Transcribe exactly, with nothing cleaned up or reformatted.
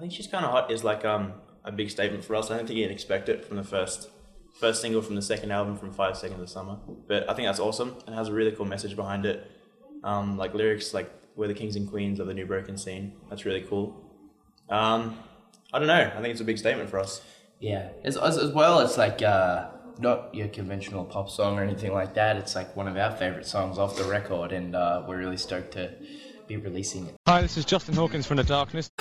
think She's Kinda Hot is like um a big statement for us. I don't think you'd expect it from the first first single from the second album from Five Seconds of Summer. But I think that's awesome and has a really cool message behind it. Um, like lyrics like "We're the kings and queens of the new broken scene." That's really cool. Um, I don't know. I think it's a big statement for us. Yeah, as as, as well. It's like uh, not your conventional pop song or anything like that. It's like one of our favourite songs off the record, and uh, we're really stoked to be releasing it. Hi, this is Justin Hawkins from The Darkness.